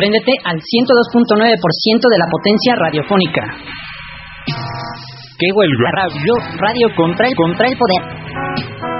Préndete al 102.9% de la potencia radiofónica. ¿Qué huelga? Radio contra el poder.